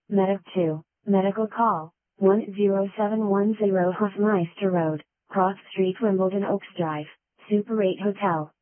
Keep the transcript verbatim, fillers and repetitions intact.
Medic two, medical call, one zero seven one zero Hofmeister Road, Cross Street Wimbledon Oaks Drive, Super eight Hotel.